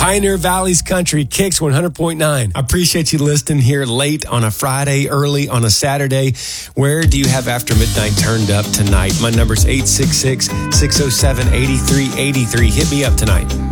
Pioneer Valley's Country, Kicks 100.9. I appreciate you listening here late on a Friday, early on a Saturday. Where do you have After Midnight turned up tonight? My number's 866-607-8383. Hit me up tonight.